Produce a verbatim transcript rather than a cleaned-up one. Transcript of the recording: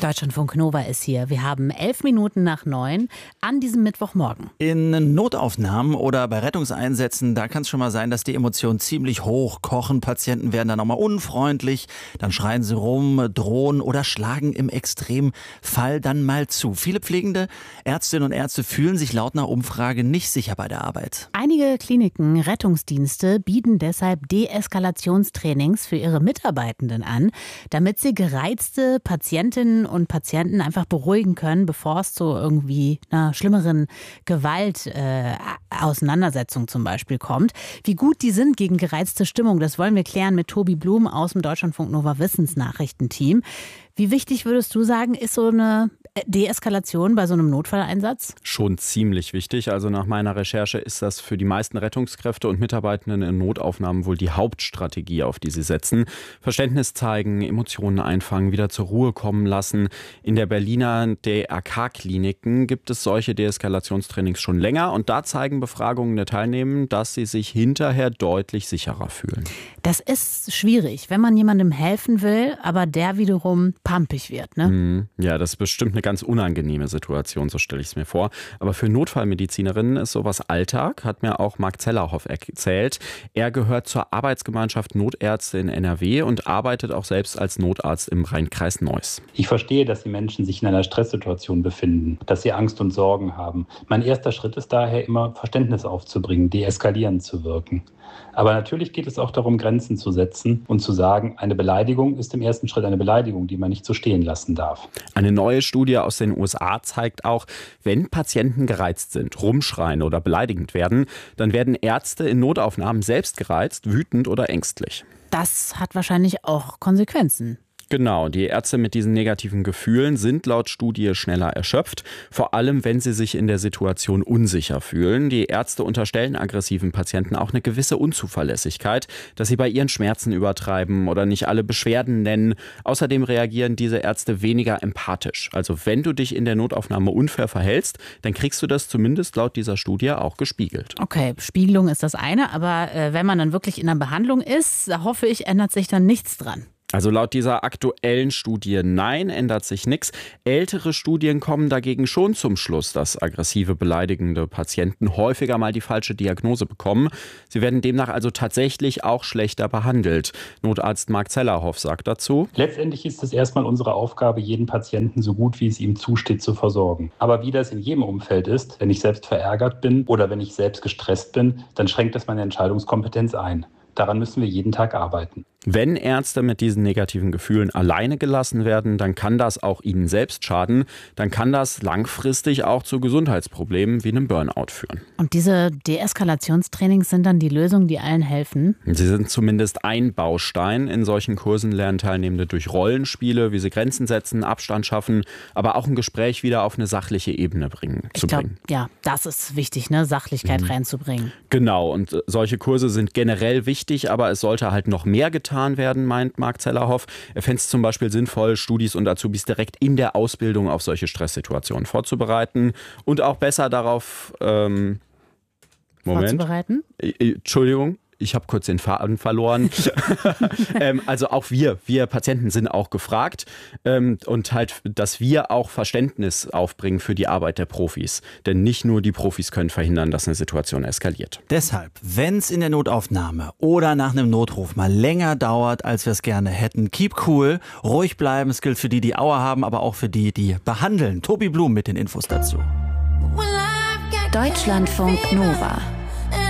Deutschlandfunk Nova ist hier. Wir haben elf Minuten nach neun an diesem Mittwochmorgen. In Notaufnahmen oder bei Rettungseinsätzen, da kann es schon mal sein, dass die Emotionen ziemlich hoch kochen. Patienten werden dann auch mal unfreundlich, dann schreien sie rum, drohen oder schlagen im Extremfall dann mal zu. Viele Pflegende, Ärztinnen und Ärzte fühlen sich laut einer Umfrage nicht sicher bei der Arbeit. Einige Kliniken, Rettungsdienste bieten deshalb Deeskalationstrainings für ihre Mitarbeitenden an, damit sie gereizte Patientinnen und Patienten einfach beruhigen können, bevor es zu irgendwie einer schlimmeren Gewalt-Auseinandersetzung äh, zum Beispiel kommt. Wie gut die sind gegen gereizte Stimmung, das wollen wir klären mit Tobi Blum aus dem Deutschlandfunk Nova Wissensnachrichtenteam. Wie wichtig würdest du sagen, ist so eine Deeskalation bei so einem Notfalleinsatz? Schon ziemlich wichtig. Also nach meiner Recherche ist das für die meisten Rettungskräfte und Mitarbeitenden in Notaufnahmen wohl die Hauptstrategie, auf die sie setzen. Verständnis zeigen, Emotionen einfangen, wieder zur Ruhe kommen lassen. In der Berliner D R K-Kliniken gibt es solche Deeskalationstrainings schon länger. Und da zeigen Befragungen der Teilnehmenden, dass sie sich hinterher deutlich sicherer fühlen. Das ist schwierig, wenn man jemandem helfen will, aber der wiederum pampig wird, ne? Ja, das ist bestimmt eine ganz unangenehme Situation, so stelle ich es mir vor. Aber für Notfallmedizinerinnen ist sowas Alltag, hat mir auch Marc Zellerhoff erzählt. Er gehört zur Arbeitsgemeinschaft Notärzte in N R W und arbeitet auch selbst als Notarzt im Rhein-Kreis Neuss. Ich verstehe, dass die Menschen sich in einer Stresssituation befinden, dass sie Angst und Sorgen haben. Mein erster Schritt ist daher immer, Verständnis aufzubringen, deeskalierend zu wirken. Aber natürlich geht es auch darum, Grenzen zu setzen und zu sagen, eine Beleidigung ist im ersten Schritt eine Beleidigung, die man nicht so stehen lassen darf. Eine neue Studie aus den U S A zeigt auch, wenn Patienten gereizt sind, rumschreien oder beleidigend werden, dann werden Ärzte in Notaufnahmen selbst gereizt, wütend oder ängstlich. Das hat wahrscheinlich auch Konsequenzen. Genau, die Ärzte mit diesen negativen Gefühlen sind laut Studie schneller erschöpft, vor allem wenn sie sich in der Situation unsicher fühlen. Die Ärzte unterstellen aggressiven Patienten auch eine gewisse Unzuverlässigkeit, dass sie bei ihren Schmerzen übertreiben oder nicht alle Beschwerden nennen. Außerdem reagieren diese Ärzte weniger empathisch. Also wenn du dich in der Notaufnahme unfair verhältst, dann kriegst du das zumindest laut dieser Studie auch gespiegelt. Okay, Spiegelung ist das eine, aber äh, wenn man dann wirklich in der Behandlung ist, da hoffe ich, ändert sich dann nichts dran. Also laut dieser aktuellen Studie, nein, ändert sich nichts. Ältere Studien kommen dagegen schon zum Schluss, dass aggressive, beleidigende Patienten häufiger mal die falsche Diagnose bekommen. Sie werden demnach also tatsächlich auch schlechter behandelt. Notarzt Marc Zellerhoff sagt dazu: Letztendlich ist es erstmal unsere Aufgabe, jeden Patienten so gut wie es ihm zusteht zu versorgen. Aber wie das in jedem Umfeld ist, wenn ich selbst verärgert bin oder wenn ich selbst gestresst bin, dann schränkt das meine Entscheidungskompetenz ein. Daran müssen wir jeden Tag arbeiten. Wenn Ärzte mit diesen negativen Gefühlen alleine gelassen werden, dann kann das auch ihnen selbst schaden. Dann kann das langfristig auch zu Gesundheitsproblemen wie einem Burnout führen. Und diese Deeskalationstrainings sind dann die Lösung, die allen helfen? Sie sind zumindest ein Baustein. In solchen Kursen lernen Teilnehmende durch Rollenspiele, wie sie Grenzen setzen, Abstand schaffen, aber auch ein Gespräch wieder auf eine sachliche Ebene bringen, ich zu glaub, bringen. Ja, das ist wichtig, ne? Sachlichkeit mhm. reinzubringen. Genau, und solche Kurse sind generell wichtig, aber es sollte halt noch mehr getan werden, meint Marc Zellerhoff. Er fände es zum Beispiel sinnvoll, Studis und Azubis direkt in der Ausbildung auf solche Stresssituationen vorzubereiten und auch besser darauf ähm, Moment. Vorzubereiten? Äh, Entschuldigung. Ich habe kurz den Faden verloren. ähm, also auch wir, wir Patienten sind auch gefragt ähm, und halt, dass wir auch Verständnis aufbringen für die Arbeit der Profis. Denn nicht nur die Profis können verhindern, dass eine Situation eskaliert. Deshalb, wenn es in der Notaufnahme oder nach einem Notruf mal länger dauert, als wir es gerne hätten, keep cool, ruhig bleiben. Es gilt für die, die Aua haben, aber auch für die, die behandeln. Tobi Blum mit den Infos dazu. Deutschlandfunk Nova.